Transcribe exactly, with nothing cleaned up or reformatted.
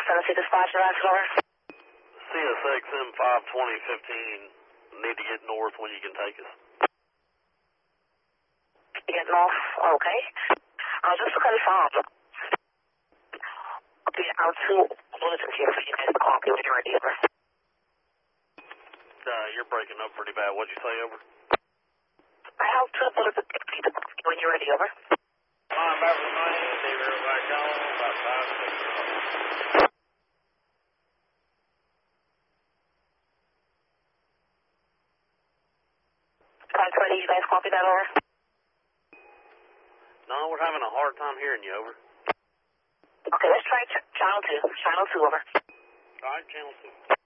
Tennessee Dispatch, Jackson, over. C S X M five twenty fifteen. Need to get north when you can take us. Get north, okay. Uh, just to confirm, okay, our two bulletins here for you guys to copy when you're ready, over. Uh, you're breaking up pretty bad. What'd you say, over? I have two bulletins for you to copy when you're ready, over. Line back from my end, David, back on, about five, six o'clock. five twenty, you guys copy that, over? No, we're having a hard time hearing you, over. Okay, let's try ch channel two. Channel two, over. All right, channel two.